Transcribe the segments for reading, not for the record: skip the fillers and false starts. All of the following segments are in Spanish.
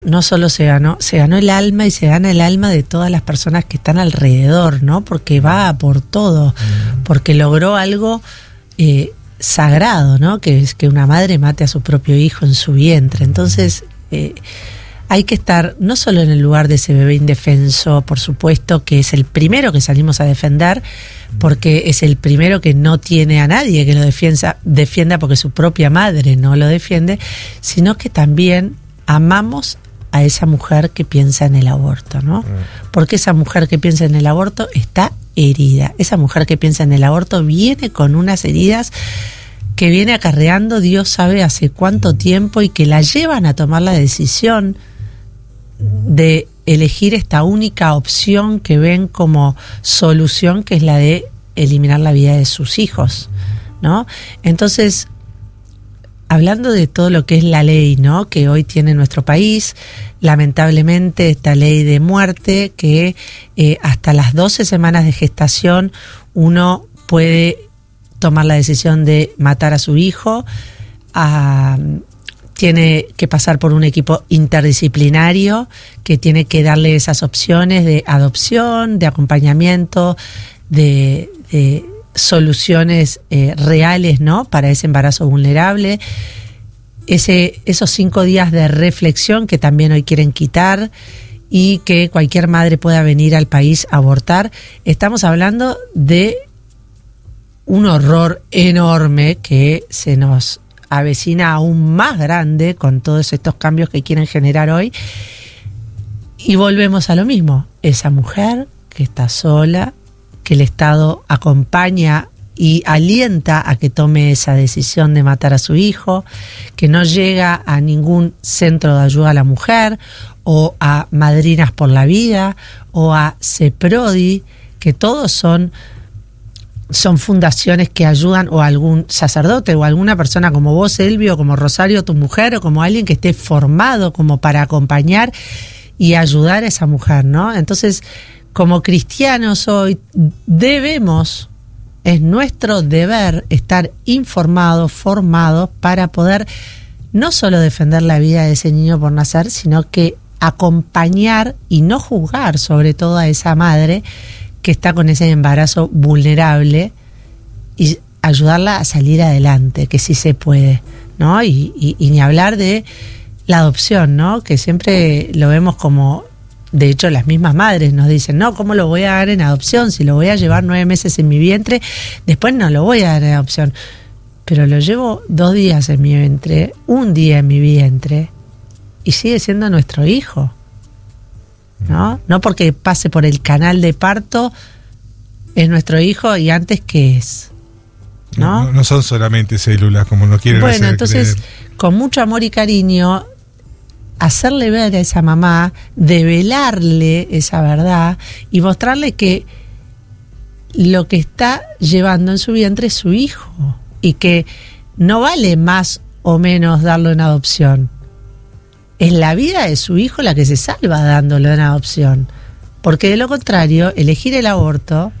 no solo se ganó el alma, y se gana el alma de todas las personas que están alrededor, ¿no? Porque va por todo, porque logró algo sagrado, ¿no? Que es que una madre mate a su propio hijo en su vientre. Entonces, hay que estar no solo en el lugar de ese bebé indefenso, por supuesto, que es el primero que salimos a defender, porque es el primero que no tiene a nadie que lo defienda porque su propia madre no lo defiende, sino que también amamos a esa mujer que piensa en el aborto, ¿no? Porque esa mujer que piensa en el aborto está herida. Esa mujer que piensa en el aborto viene con unas heridas que viene acarreando Dios sabe hace cuánto tiempo, y que la llevan a tomar la decisión de elegir esta única opción que ven como solución, que es la de eliminar la vida de sus hijos, ¿no? Entonces, hablando de todo lo que es la ley, ¿no?, que hoy tiene nuestro país, lamentablemente esta ley de muerte, que hasta las 12 semanas de gestación uno puede tomar la decisión de matar a su hijo, tiene que pasar por un equipo interdisciplinario que tiene que darle esas opciones de adopción, de acompañamiento, de soluciones reales, ¿no?, para ese embarazo vulnerable. Esos 5 días de reflexión que también hoy quieren quitar, y que cualquier madre pueda venir al país a abortar. Estamos hablando de un horror enorme que se nos avecina aún más grande con todos estos cambios que quieren generar hoy. Y volvemos a lo mismo, esa mujer que está sola, que el Estado acompaña y alienta a que tome esa decisión de matar a su hijo, que no llega a ningún centro de ayuda a la mujer, o a Madrinas por la Vida, o a CEPRODI, que todos son fundaciones que ayudan, o algún sacerdote o alguna persona como vos, Elvio, como Rosario, tu mujer, o como alguien que esté formado como para acompañar y ayudar a esa mujer, ¿no? Entonces, como cristianos hoy es nuestro deber estar informados, formados, para poder no solo defender la vida de ese niño por nacer, sino que acompañar y no juzgar sobre todo a esa madre que está con ese embarazo vulnerable, y ayudarla a salir adelante, que sí se puede, ¿no? Y ni hablar de la adopción, ¿no?, que siempre lo vemos como, de hecho las mismas madres nos dicen, no, ¿cómo lo voy a dar en adopción? Si lo voy a llevar 9 meses en mi vientre, después no lo voy a dar en adopción. Pero lo llevo 2 días en mi vientre, 1 día en mi vientre, y sigue siendo nuestro hijo, ¿no? No porque pase por el canal de parto es nuestro hijo, y antes, ¿qué es? ¿No? No son solamente células como nos quieren hacer creer. Entonces, con mucho amor y cariño, hacerle ver a esa mamá, develarle esa verdad y mostrarle que lo que está llevando en su vientre es su hijo, y que no vale más o menos darlo en adopción. Es la vida de su hijo la que se salva dándolo en adopción, porque de lo contrario, elegir el aborto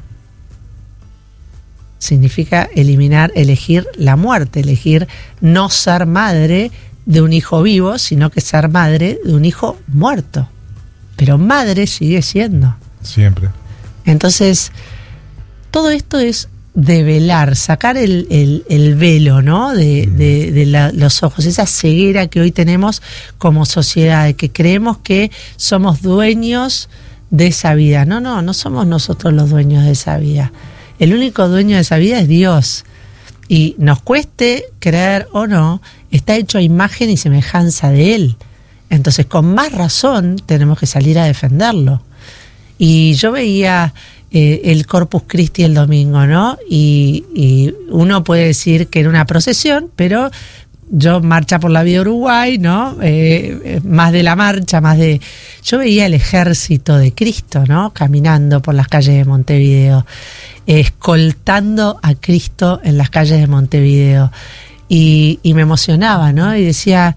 significa elegir la muerte, elegir no ser madre de un hijo vivo, sino que ser madre de un hijo muerto. Pero madre sigue siendo. Siempre. Entonces, todo esto es develar, sacar el velo, ¿no?, de los ojos, esa ceguera que hoy tenemos como sociedad, de que creemos que somos dueños de esa vida. No somos nosotros los dueños de esa vida. El único dueño de esa vida es Dios. Y nos cueste creer o no, está hecho a imagen y semejanza de Él. Entonces, con más razón, tenemos que salir a defenderlo. Y yo veía el Corpus Christi el domingo, ¿no? Y uno puede decir que era una procesión, pero yo marcha por la vida Uruguay, ¿no? Más de la marcha, yo veía el ejército de Cristo, ¿no?, caminando por las calles de Montevideo, escoltando a Cristo en las calles de Montevideo, y me emocionaba, ¿no? Y decía,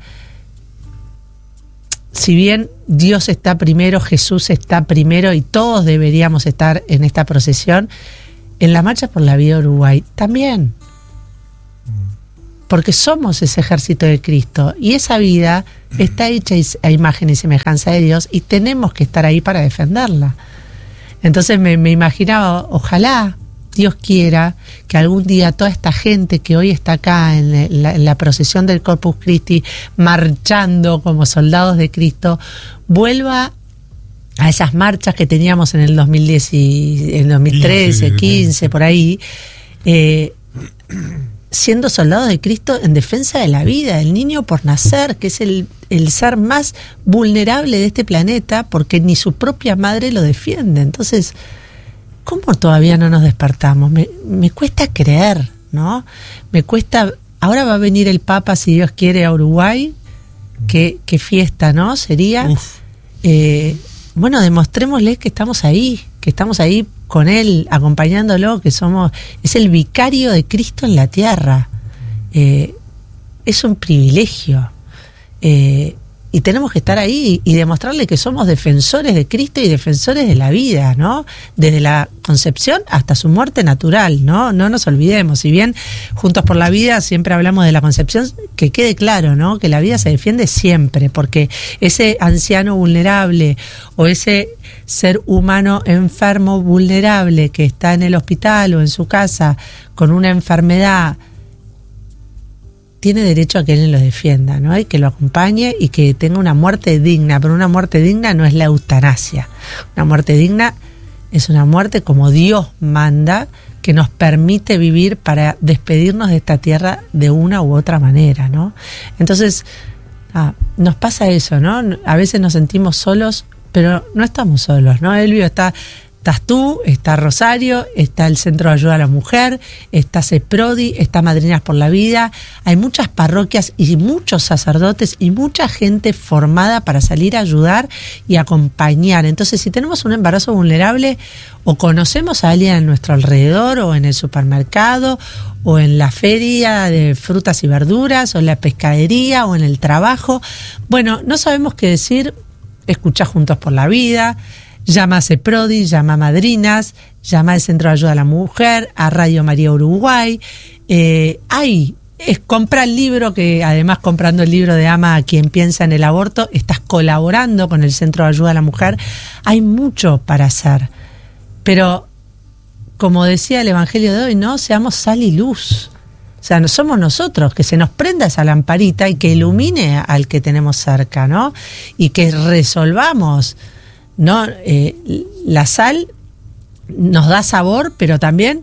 si bien Dios está primero, Jesús está primero, y todos deberíamos estar en esta procesión, en la marcha por la vida Uruguay también, porque somos ese ejército de Cristo, y esa vida está hecha a imagen y semejanza de Dios y tenemos que estar ahí para defenderla. Entonces me imaginaba, ojalá Dios quiera que algún día toda esta gente que hoy está acá en la procesión del Corpus Christi, marchando como soldados de Cristo, vuelva a esas marchas que teníamos en el 2010 y en 2013, 15, por ahí, siendo soldados de Cristo en defensa de la vida, del niño por nacer, que es el ser más vulnerable de este planeta, porque ni su propia madre lo defiende. Entonces, ¿cómo todavía no nos despertamos? Me cuesta creer, ¿no? Me cuesta. Ahora va a venir el Papa, si Dios quiere, a Uruguay. Qué fiesta, ¿no? Sería. Bueno, demostrémosle que estamos ahí con él, acompañándolo, es el vicario de Cristo en la tierra. Es un privilegio. Y tenemos que estar ahí y demostrarle que somos defensores de Cristo y defensores de la vida, ¿no? Desde la concepción hasta su muerte natural, ¿no? No nos olvidemos. Si bien Juntos por la Vida siempre hablamos de la concepción, que quede claro, ¿no? Que la vida se defiende siempre, porque ese anciano vulnerable o ese ser humano enfermo vulnerable que está en el hospital o en su casa con una enfermedad, tiene derecho a que alguien lo defienda, ¿no? Y que lo acompañe y que tenga una muerte digna. Pero una muerte digna no es la eutanasia. Una muerte digna es una muerte como Dios manda, que nos permite vivir para despedirnos de esta tierra de una u otra manera, ¿no? Entonces, nos pasa eso, ¿no? A veces nos sentimos solos, pero no estamos solos, ¿no? Elvio, estás tú, está Rosario, está el Centro de Ayuda a la Mujer, está CEPRODI, está Madrinas por la Vida. Hay muchas parroquias y muchos sacerdotes y mucha gente formada para salir a ayudar y acompañar. Entonces, si tenemos un embarazo vulnerable o conocemos a alguien a nuestro alrededor o en el supermercado o en la feria de frutas y verduras o en la pescadería o en el trabajo, bueno, no sabemos qué decir, escuchá Juntos por la Vida, llama a CEPRODI, llama a Madrinas, llama al Centro de Ayuda a la Mujer, a Radio María Uruguay. Compra el libro, que además comprando el libro de Ama a quien piensa en el aborto, estás colaborando con el Centro de Ayuda a la Mujer. Hay mucho para hacer. Pero, como decía el Evangelio de hoy, no seamos sal y luz. O sea, no somos nosotros, que se nos prenda esa lamparita y que ilumine al que tenemos cerca, ¿no? Y que resolvamos, ¿no? La sal nos da sabor, pero también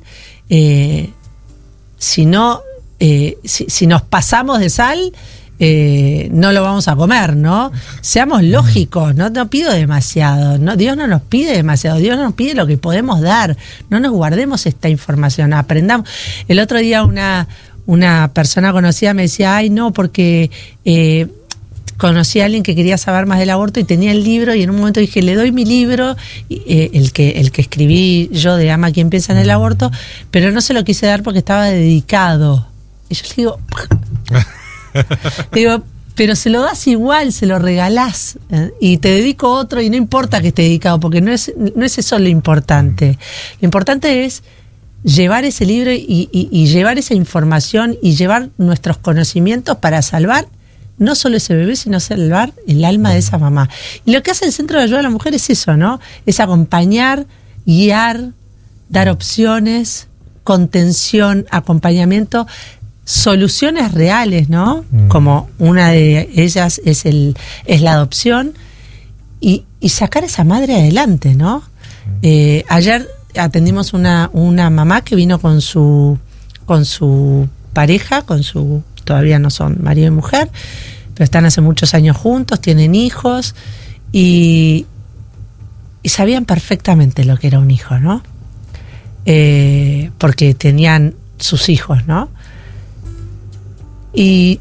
si nos pasamos de sal, no lo vamos a comer, ¿no? Seamos lógicos, no pido demasiado, ¿no? Dios no nos pide demasiado, Dios nos pide lo que podemos dar, no nos guardemos esta información, aprendamos. El otro día una persona conocida me decía, ay no, porque conocí a alguien que quería saber más del aborto y tenía el libro, y en un momento dije, le doy mi libro, el que escribí yo de Ama a quien piensa en el aborto, pero no se lo quise dar porque estaba dedicado. Y yo le digo, pero se lo das igual, se lo regalás, y te dedico otro y no importa que esté dedicado, porque no es eso lo importante. Lo importante es llevar ese libro y llevar esa información y llevar nuestros conocimientos para salvar no solo ese bebé, sino salvar el alma de esa mamá. Y lo que hace el Centro de Ayuda a la Mujer es eso, ¿no? Es acompañar, guiar, dar opciones, contención, acompañamiento, soluciones reales, ¿no? Como una de ellas es la adopción y sacar a esa madre adelante, ¿no? Ayer atendimos una mamá que vino con su pareja, todavía no son marido y mujer, pero están hace muchos años juntos, tienen hijos y sabían perfectamente lo que era un hijo, ¿no? Porque tenían sus hijos, ¿no? Y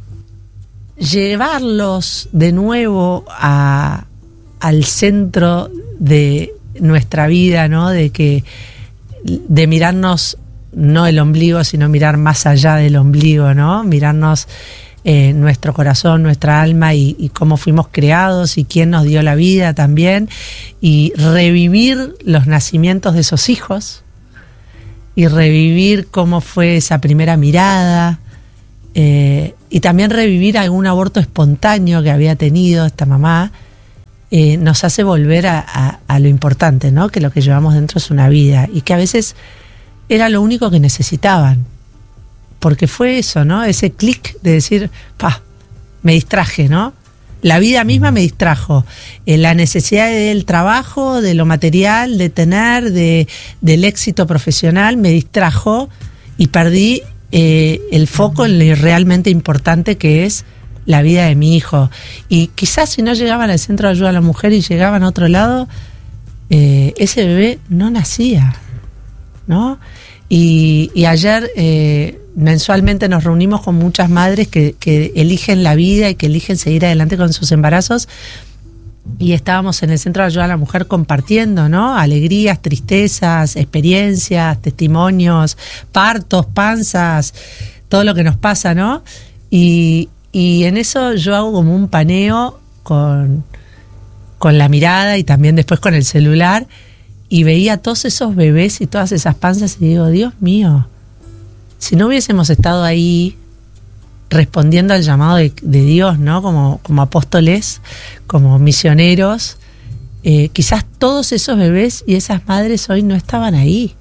llevarlos de nuevo al centro de nuestra vida, ¿no? De mirarnos no el ombligo, sino mirar más allá del ombligo, ¿no? Mirarnos nuestro corazón, nuestra alma y cómo fuimos creados y quién nos dio la vida también, y revivir los nacimientos de esos hijos y revivir cómo fue esa primera mirada, y también revivir algún aborto espontáneo que había tenido esta mamá, nos hace volver a lo importante, ¿no? Que lo que llevamos dentro es una vida y que a veces era lo único que necesitaban, porque fue eso, ¿no? Ese clic de decir, me distraje, ¿no? La vida misma me distrajo, la necesidad del trabajo, de lo material, de tener, del éxito profesional me distrajo y perdí el foco en lo realmente importante que es la vida de mi hijo. Y quizás si no llegaban al centro de ayuda a la mujer y llegaban a otro lado, ese bebé no nacía, ¿no? Y ayer mensualmente nos reunimos con muchas madres que eligen la vida y que eligen seguir adelante con sus embarazos, y estábamos en el centro de ayuda a la mujer compartiendo, ¿no? Alegrías, tristezas, experiencias, testimonios, partos, panzas, todo lo que nos pasa, ¿no? Y en eso yo hago como un paneo con la mirada y también después con el celular, y veía todos esos bebés y todas esas panzas y digo, Dios mío, si no hubiésemos estado ahí respondiendo al llamado de Dios, ¿no? Como apóstoles, como misioneros, quizás todos esos bebés y esas madres hoy no estaban ahí.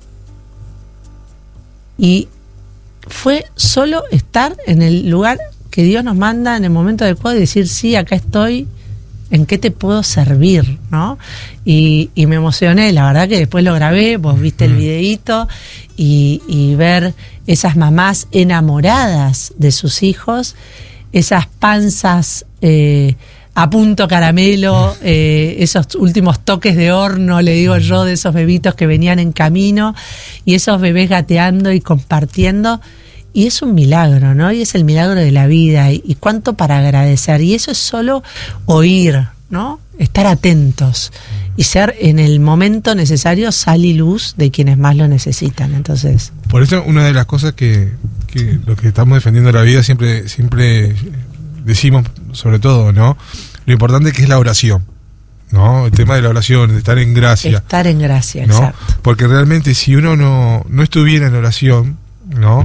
Y fue solo estar en el lugar que Dios nos manda en el momento adecuado y decir, sí, acá estoy, ¿en qué te puedo servir? ¿No? Y me emocioné, la verdad que después lo grabé, vos viste el videíto, y ver esas mamás enamoradas de sus hijos, esas panzas a punto caramelo, esos últimos toques de horno, le digo yo, de esos bebitos que venían en camino, y esos bebés gateando y compartiendo. Y es un milagro, ¿no? Y es el milagro de la vida, y cuánto para agradecer. Y eso es solo oír, ¿no? Estar atentos y ser en el momento necesario sal y luz de quienes más lo necesitan. Entonces, por eso una de las cosas que los que estamos defendiendo la vida siempre decimos, sobre todo, ¿no? Lo importante que es la oración, ¿no? El tema de la oración, de estar en gracia. Estar en gracia, ¿no? Exacto. Porque realmente si uno no estuviera en oración, ¿no?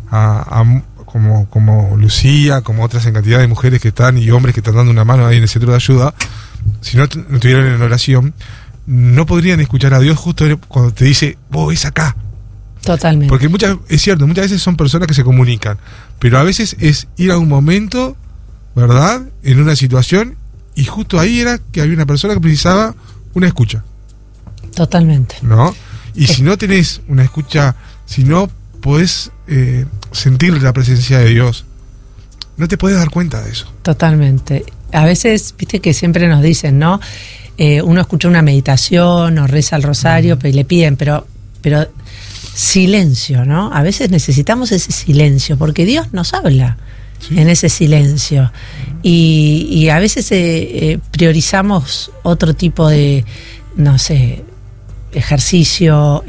Como Lucía, como otras en cantidad de mujeres que están y hombres que están dando una mano ahí en el centro de ayuda, si no estuvieran en oración, no podrían escuchar a Dios justo cuando te dice, vos es acá. Totalmente. Porque es cierto, muchas veces son personas que se comunican, pero a veces es ir a un momento, ¿verdad? En una situación, y justo ahí era que había una persona que precisaba una escucha. Totalmente. ¿No? Y si no tenés una escucha, si no podés sentir la presencia de Dios, no te puedes dar cuenta de eso. Totalmente. A veces, viste que siempre nos dicen, ¿no? Uno escucha una meditación o reza el rosario, y le piden, pero silencio, ¿no? A veces necesitamos ese silencio, porque Dios nos habla en ese silencio. Y a veces priorizamos otro tipo de, no sé, ejercicio,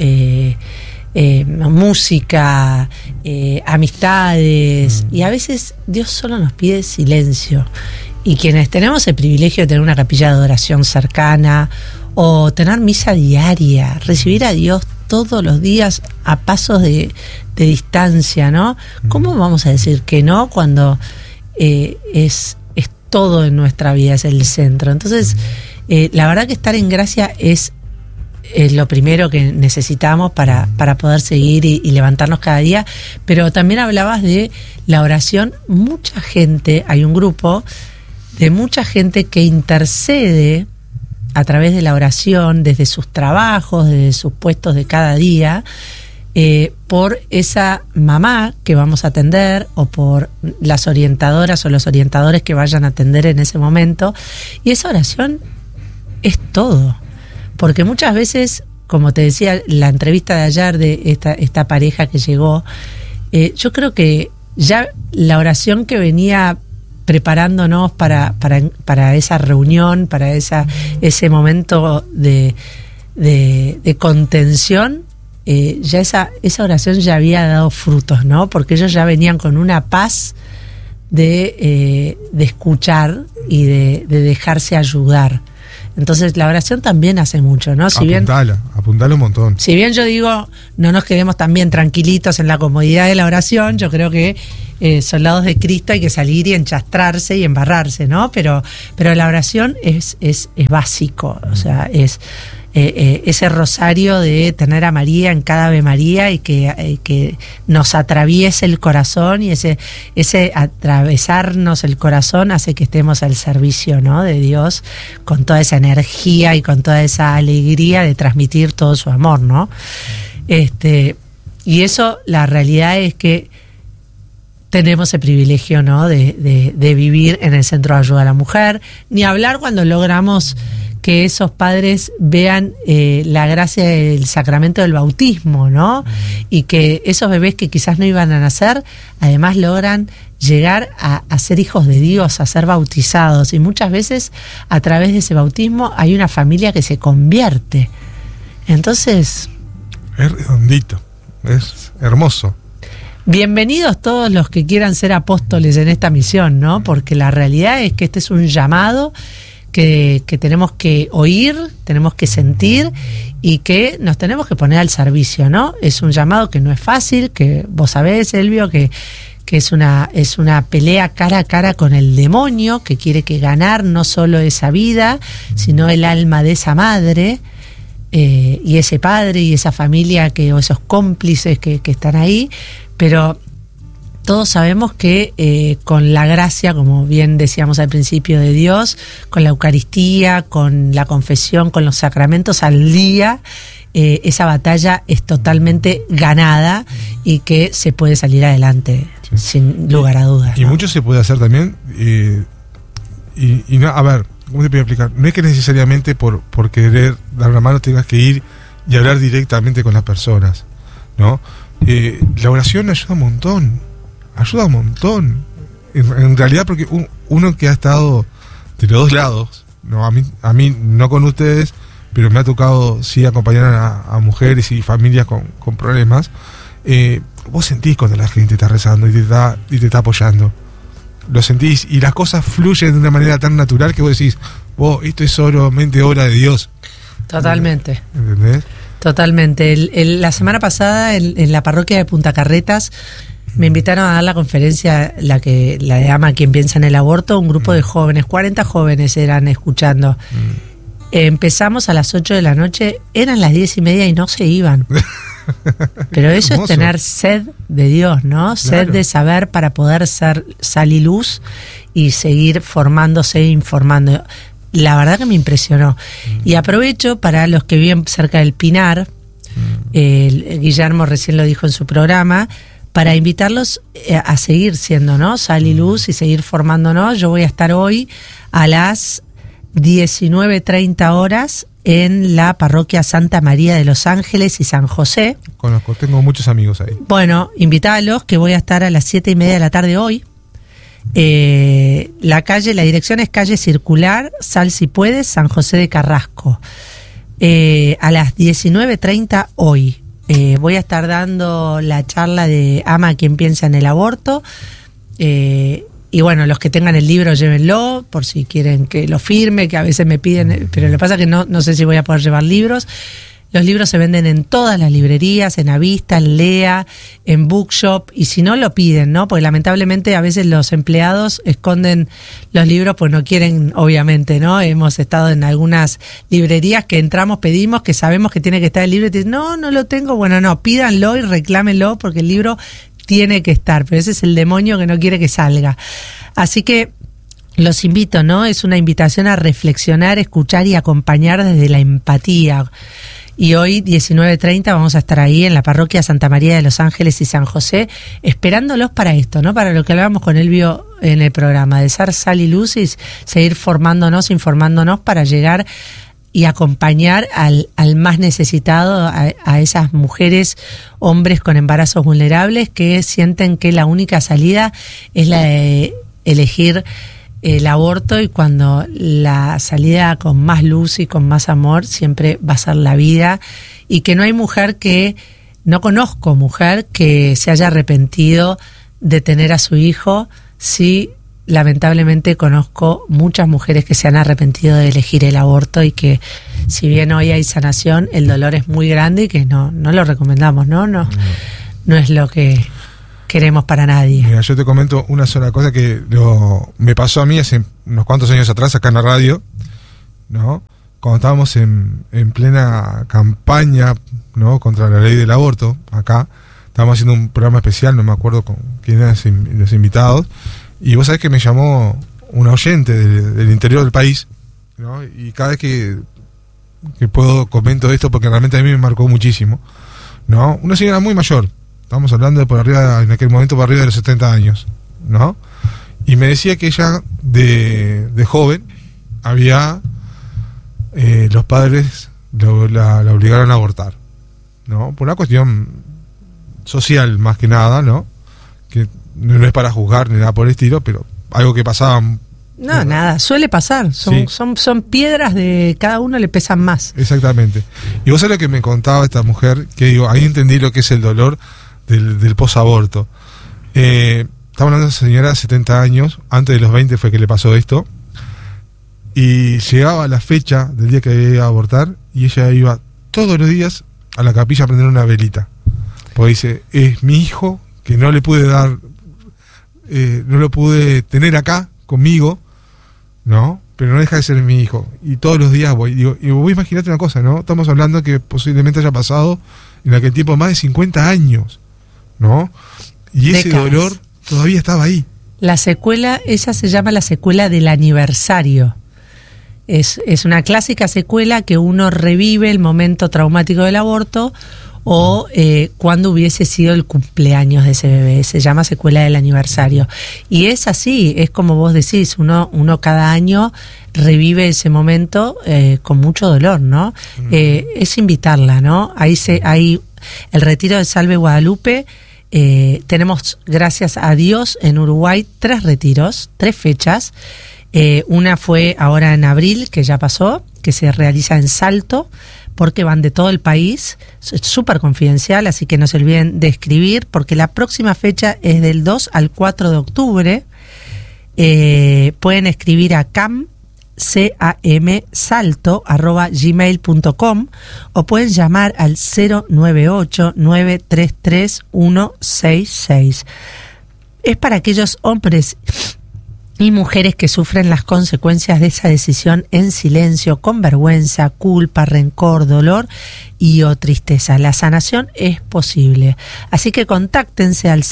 música, amistades, y a veces Dios solo nos pide silencio. Y quienes tenemos el privilegio de tener una capilla de adoración cercana o tener misa diaria, recibir a Dios todos los días a pasos de distancia, ¿no? ¿Cómo vamos a decir que no cuando es todo en nuestra vida, es el centro? Entonces, la verdad que estar en gracia es lo primero que necesitamos para poder seguir y levantarnos cada día. Pero también hablabas de la oración. Mucha gente, hay un grupo de mucha gente que intercede a través de la oración, desde sus trabajos, desde sus puestos de cada día, por esa mamá que vamos a atender, o por las orientadoras o los orientadores que vayan a atender en ese momento. Y esa oración es todo. Porque muchas veces, como te decía, la entrevista de ayer de esta pareja que llegó, yo creo que ya la oración que venía preparándonos para esa reunión, para ese momento de contención, ya esa oración ya había dado frutos, ¿no? Porque ellos ya venían con una paz de escuchar y de dejarse ayudar. Entonces la oración también hace mucho, ¿no? Apuntala un montón. Si bien yo digo, no nos quedemos también tranquilitos en la comodidad de la oración, yo creo que soldados de Cristo hay que salir y enchastrarse y embarrarse, ¿no? Pero la oración es básico, o sea, es ese rosario de tener a María en cada Ave María y que nos atraviese el corazón, y ese atravesarnos el corazón hace que estemos al servicio, ¿no?, de Dios, con toda esa energía y con toda esa alegría de transmitir todo su amor, ¿no? Y eso, la realidad es que tenemos el privilegio, ¿no?, de vivir en el Centro de Ayuda a la Mujer, ni hablar cuando logramos que esos padres vean la gracia del sacramento del bautismo, ¿no? Y que esos bebés que quizás no iban a nacer, además logran llegar a ser hijos de Dios, a ser bautizados, y muchas veces a través de ese bautismo hay una familia que se convierte. Entonces, es redondito, es hermoso. Bienvenidos todos los que quieran ser apóstoles en esta misión, ¿no? Porque la realidad es que este es un llamado que tenemos que oír, tenemos que sentir y que nos tenemos que poner al servicio, ¿no? Es un llamado que no es fácil, que vos sabés, Elvio, que es una pelea cara a cara con el demonio, que quiere ganar no solo esa vida, sino el alma de esa madre, y ese padre y esa familia, o esos cómplices que están ahí. Pero todos sabemos que con la gracia, como bien decíamos al principio, de Dios, con la Eucaristía, con la confesión, con los sacramentos al día, esa batalla es totalmente ganada y que se puede salir adelante, sí, sin lugar a dudas. Y ¿no? Mucho se puede hacer también. Y no, a ver, ¿cómo te puedo explicar? No es que necesariamente por querer dar una mano tengas que ir y hablar directamente con las personas, ¿no? La oración ayuda un montón. En realidad, porque uno que ha estado de los dos lados, ¿no? A mí no con ustedes, pero me ha tocado sí acompañar a mujeres y familias con problemas. Vos sentís cuando la gente está rezando y te está apoyando. Lo sentís y las cosas fluyen de una manera tan natural que vos decís, esto es solamente obra de Dios. Totalmente. ¿Entendés? Totalmente. La semana pasada en la parroquia de Punta Carretas me invitaron a dar la conferencia, la de Ama quien piensa en el aborto, un grupo de jóvenes, 40 jóvenes eran escuchando. Empezamos a las 8 de la noche, eran las 10:30 y no se iban. Pero eso es tener sed de Dios, ¿no? Sed Claro. de saber para poder ser sal y luz y seguir formándose e informando. La verdad que me impresionó. Y aprovecho para los que viven cerca del Pinar, Guillermo recién lo dijo en su programa, para invitarlos a seguir siendo, ¿no?, sal y luz y seguir formándonos. Yo voy a estar hoy a las 19:30 horas en la parroquia Santa María de Los Ángeles y San José. Conozco, tengo muchos amigos ahí. Bueno, invítalos, que voy a estar a las 7:30 de la tarde hoy. La dirección es calle Circular, Sal si puedes, San José de Carrasco. A las 19:30 hoy. Voy a estar dando la charla de Ama quien piensa en el aborto. Y bueno, los que tengan el libro, llévenlo, por si quieren que lo firme, que a veces me piden, pero lo que pasa es que no sé si voy a poder llevar libros. Los libros se venden en todas las librerías, en Avista, en Lea, en Bookshop, y si no lo piden, ¿no? Porque lamentablemente a veces los empleados esconden los libros, pues no quieren, obviamente, ¿no? Hemos estado en algunas librerías que entramos, pedimos, que sabemos que tiene que estar el libro, y te dicen, no lo tengo. Bueno, no, pídanlo y reclámenlo, porque el libro tiene que estar, pero ese es el demonio que no quiere que salga. Así que los invito, ¿no? Es una invitación a reflexionar, escuchar y acompañar desde la empatía. Y hoy, 19:30, vamos a estar ahí en la parroquia Santa María de Los Ángeles y San José, esperándolos para esto, ¿no? Para lo que hablábamos con Elvio en el programa, de ser sal y luz y seguir formándonos, informándonos para llegar y acompañar al más necesitado, a esas mujeres, hombres con embarazos vulnerables que sienten que la única salida es la de elegir el aborto, y cuando la salida con más luz y con más amor siempre va a ser la vida, y que no hay no conozco mujer que se haya arrepentido de tener a su hijo si lamentablemente conozco muchas mujeres que se han arrepentido de elegir el aborto y que si bien hoy hay sanación, el dolor es muy grande y que no lo recomendamos, no es lo que queremos para nadie. Mira, yo te comento una sola cosa que me pasó a mí hace unos cuantos años atrás acá en la radio, ¿no? Cuando estábamos en plena campaña, ¿no?, contra la ley del aborto, acá estábamos haciendo un programa especial, no me acuerdo con quién eran los invitados, y vos sabés que me llamó una oyente del interior del país, ¿no? Y cada vez que puedo comento esto porque realmente a mí me marcó muchísimo, ¿no? Una señora muy mayor, estamos hablando de por arriba, en aquel momento por arriba de los 70 años, ¿no? Y me decía que ella de joven había los padres la obligaron a abortar, ¿no? Por una cuestión social más que nada, ¿no? Que no es para juzgar ni nada por el estilo, pero algo que pasaba. No, nada, suele pasar. Son piedras de cada uno le pesan más. Exactamente. Y vos sabés lo que me contaba esta mujer, que digo, ahí entendí lo que es el dolor del posaborto. Estamos hablando de una señora de 70 años, antes de los 20 fue que le pasó esto, y llegaba la fecha del día que iba a abortar, y ella iba todos los días a la capilla a prender una velita. Porque dice, es mi hijo, que no le pude dar, no lo pude tener acá conmigo, ¿no? Pero no deja de ser mi hijo. Y todos los días voy. Digo, y vos imaginate una cosa, ¿no? Estamos hablando que posiblemente haya pasado en aquel tiempo más de 50 años, ¿no? Y ese dolor todavía estaba ahí. La secuela, esa se llama la secuela del aniversario. Es una clásica secuela que uno revive el momento traumático del aborto o cuando hubiese sido el cumpleaños de ese bebé. Se llama secuela del aniversario. Y es así, es como vos decís, uno cada año revive ese momento con mucho dolor, ¿no? Es invitarla, ¿no? Hay el retiro de Salve Guadalupe. Tenemos, gracias a Dios, en Uruguay 3 retiros, 3 fechas. Una fue ahora en abril, que ya pasó, que se realiza en Salto, porque van de todo el país, es súper confidencial, así que no se olviden de escribir, porque la próxima fecha es del 2 al 4 de octubre. Pueden escribir a camsalto@gmail.com o pueden llamar al 098-933-166. Es para aquellos hombres y mujeres que sufren las consecuencias de esa decisión en silencio, con vergüenza, culpa, rencor, dolor y o tristeza. La sanación es posible. Así que contáctense al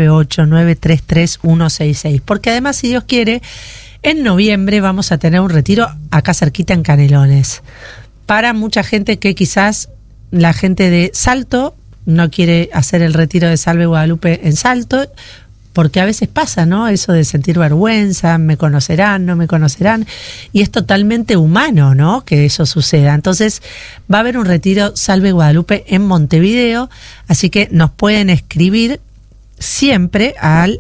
098-933-166. Porque además, si Dios quiere, en noviembre vamos a tener un retiro acá cerquita en Canelones. Para mucha gente que quizás la gente de Salto no quiere hacer el retiro de Salve Guadalupe en Salto, porque a veces pasa, ¿no? Eso de sentir vergüenza, me conocerán, no me conocerán, y es totalmente humano, ¿no?, que eso suceda. Entonces va a haber un retiro Salve Guadalupe en Montevideo, así que nos pueden escribir siempre al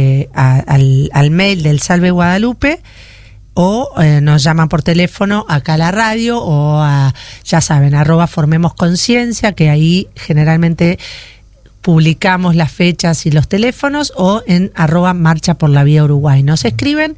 mail del Salve Guadalupe o nos llaman por teléfono acá a la radio o ya saben, @Formemos Conciencia, que ahí generalmente publicamos las fechas y los teléfonos, o en @Marcha por la Vía Uruguay. Nos escriben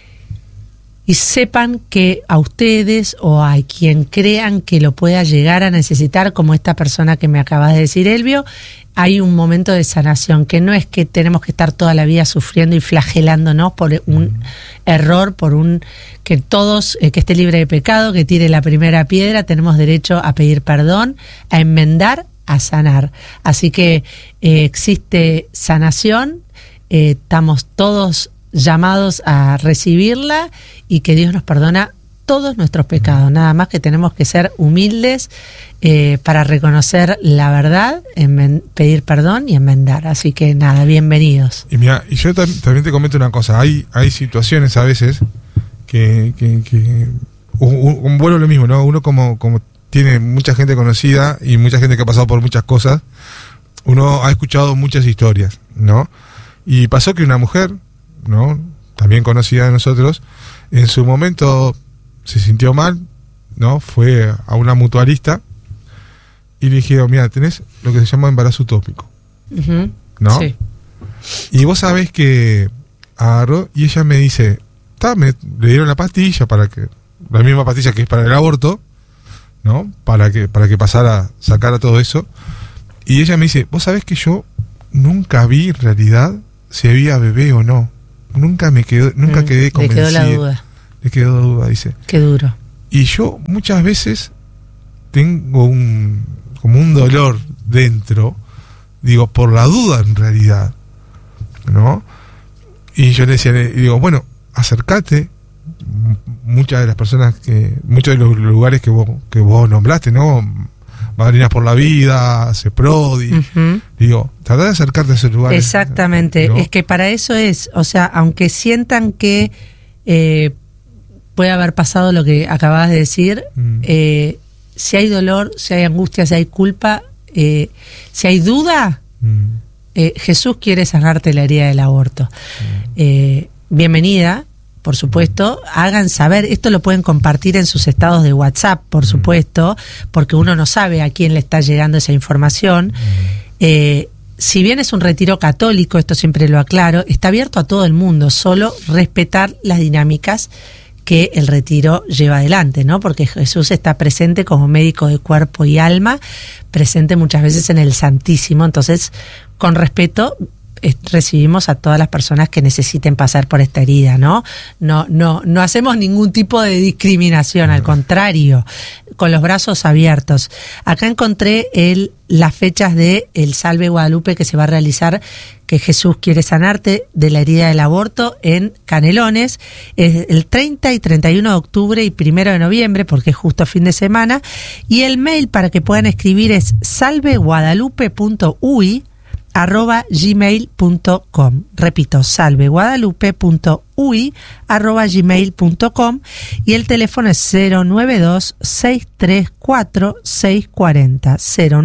y sepan que a ustedes o a quien crean que lo pueda llegar a necesitar, como esta persona que me acabas de decir, Elvio, hay un momento de sanación, que no es que tenemos que estar toda la vida sufriendo y flagelándonos por un error, que todos, que esté libre de pecado, que tire la primera piedra, tenemos derecho a pedir perdón, a enmendar, a sanar. Así que existe sanación, estamos todos llamados a recibirla y que Dios nos perdona todos nuestros pecados. Nada más que tenemos que ser humildes para reconocer la verdad, pedir perdón y enmendar. Así que nada, bienvenidos. Y mira, y yo también te comento una cosa, hay situaciones a veces que vuelvo lo mismo, ¿no? Uno como tiene mucha gente conocida y mucha gente que ha pasado por muchas cosas, uno ha escuchado muchas historias, ¿no? Y pasó que una mujer, ¿no?, también conocida de nosotros, en su momento se sintió mal, ¿no? Fue a una mutualista y le dijeron, mira, tenés lo que se llama embarazo utópico, ¿no? Sí. Y vos sabés que agarró y ella me dice, le dieron la pastilla la misma pastilla que es para el aborto, ¿no? Para que pasara, sacara todo eso. Y ella me dice, vos sabés que yo nunca vi en realidad si había bebé o no. Nunca quedé convencida. Le quedó la duda, dice. Qué duro. Y yo muchas veces tengo como un dolor dentro, digo, por la duda en realidad, ¿no? Y yo le decía, digo, bueno, acércate. Muchas de las personas muchos de los lugares que vos nombraste, ¿no? Madrinas por la Vida, CEPRODI, digo, tratá de acercarte a esos lugares. Exactamente, ¿no? Es que para eso es, o sea, aunque sientan que puede haber pasado lo que acabas de decir, si hay dolor, si hay angustia, si hay culpa, si hay duda, Jesús quiere sanarte la herida del aborto. Bienvenida. Por supuesto, hagan saber, esto lo pueden compartir en sus estados de WhatsApp, por supuesto, porque uno no sabe a quién le está llegando esa información. Si bien es un retiro católico, esto siempre lo aclaro, está abierto a todo el mundo, solo respetar las dinámicas que el retiro lleva adelante, ¿no? Porque Jesús está presente como médico de cuerpo y alma, presente muchas veces en el Santísimo, entonces, con respeto, recibimos a todas las personas que necesiten pasar por esta herida, ¿no? No hacemos ningún tipo de discriminación, al contrario, con los brazos abiertos. Acá encontré las fechas de el Salve Guadalupe que se va a realizar, que Jesús quiere sanarte de la herida del aborto en Canelones, es el 30 y 31 de octubre y 1 de noviembre, porque es justo fin de semana, y el mail para que puedan escribir es salveguadalupe.ui@gmail.com. Repito, salveguadalupe.ui@gmail.com, y el teléfono es 092-634-640.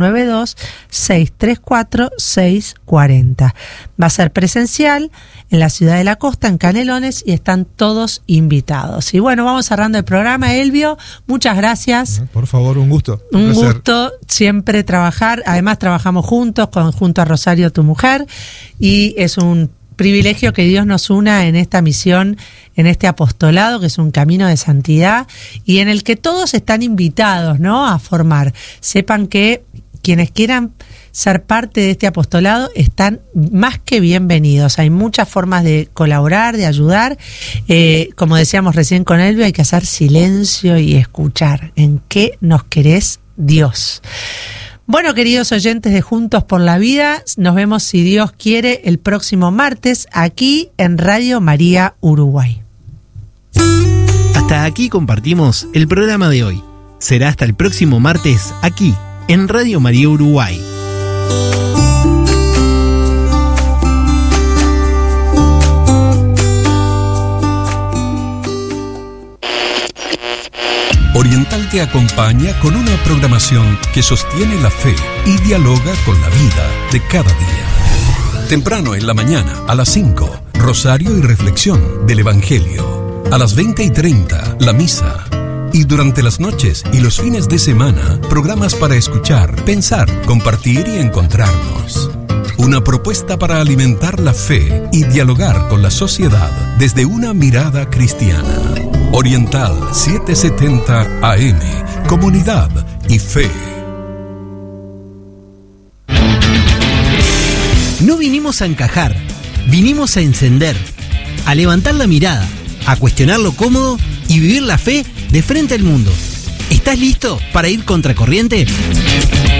092-634-640. Va a ser presencial en la ciudad de la Costa, en Canelones, y están todos invitados. Y bueno, vamos cerrando el programa. Elvio, muchas gracias. Por favor, un gusto. Un gusto siempre trabajar. Además, trabajamos junto a Rosario, tu mujer, y es un privilegio que Dios nos una en esta misión, en este apostolado, que es un camino de santidad y en el que todos están invitados, ¿no?, a formar. Sepan que quienes quieran ser parte de este apostolado están más que bienvenidos. Hay muchas formas de colaborar, de ayudar. Como decíamos recién con Elvio, hay que hacer silencio y escuchar. ¿En qué nos querés, Dios? Bueno, queridos oyentes de Juntos por la Vida, nos vemos, si Dios quiere, el próximo martes aquí en Radio María Uruguay. Hasta aquí compartimos el programa de hoy. Será hasta el próximo martes aquí en Radio María Uruguay. Oriental te acompaña con una programación que sostiene la fe y dialoga con la vida de cada día. Temprano en la mañana, a las 5, Rosario y Reflexión del Evangelio. A las 20:30, la misa. Y durante las noches y los fines de semana, programas para escuchar, pensar, compartir y encontrarnos. Una propuesta para alimentar la fe y dialogar con la sociedad desde una mirada cristiana. Oriental 770 AM, comunidad y fe. No vinimos a encajar, vinimos a encender, a levantar la mirada, a cuestionar lo cómodo y vivir la fe de frente al mundo. ¿Estás listo para ir contracorriente?